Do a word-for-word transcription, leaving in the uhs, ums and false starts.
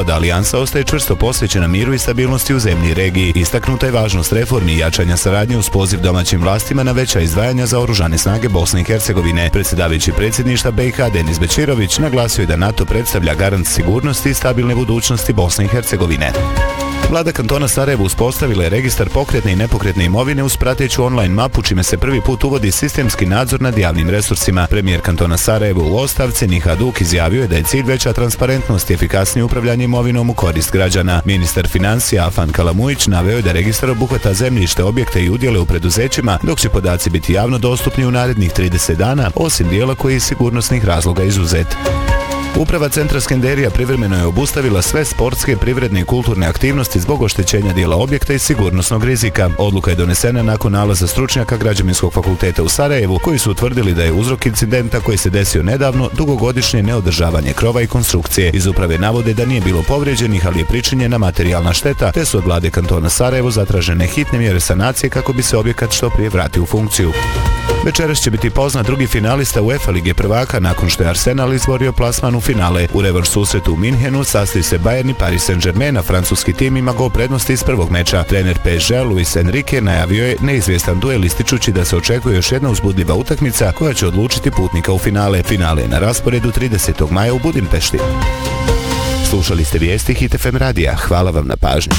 da Alijansa ostaje čvrsto posvećena miru i stabilnosti u zemlji i regiji. Istaknuta je važnost reformi i jačanja saradnje uz poziv domaćim vlastima na veća izdvajanja za oružane snage Bosne i Hercegovine. Predsjedavajući predsjedništva B i H Denis Bećirović naglasio je da NATO predstavlja garant sigurnosti i stabilne budućnosti Bosne i Hercegovine. Vlada kantona Sarajevo uspostavila je registar pokretne i nepokretne imovine uz prateću online mapu, čime se prvi put uvodi sistemski nadzor nad javnim resursima. Premijer kantona Sarajevo u ostavci Niha Duk izjavio je da je cilj veća transparentnost i efikasnije upravljanje imovinom u korist građana. Ministar financija Afan Kalamujić naveo je da registar obuhvata zemljište, objekte i udjele u preduzećima, dok će podaci biti javno dostupni u narednih trideset dana, osim dijela koji je iz sigurnosnih razloga izuzet. Uprava centra Skenderija privremeno je obustavila sve sportske, privredne i kulturne aktivnosti zbog oštećenja dijela objekta i sigurnosnog rizika. Odluka je donesena nakon nalaza stručnjaka Građevinskog fakulteta u Sarajevu, koji su utvrdili da je uzrok incidenta koji se desio nedavno dugogodišnje neodržavanje krova i konstrukcije. Iz uprave navode da nije bilo povrijeđenih, ali je pričinjena materijalna šteta, te su od vlade kantona Sarajevo zatražene hitne mjere sanacije kako bi se objekat što prije vratio u funkciju. Večeras će biti poznat drugi finalista UEFA Lige prvaka nakon što je Arsenal izborio plasman u finale. U revanš susretu u Minhenu sastaju se Bayern i Paris Saint-Germain, a francuski tim ima gol prednosti iz prvog meča. Trener P S G Luis Enrique najavio je neizvjestan duel, ističući da se očekuje još jedna uzbudljiva utakmica koja će odlučiti putnika u finale. Finale je na rasporedu tridesetog maja u Budimpešti. Slušali ste vijesti Hit F M radija. Hvala vam na pažnji.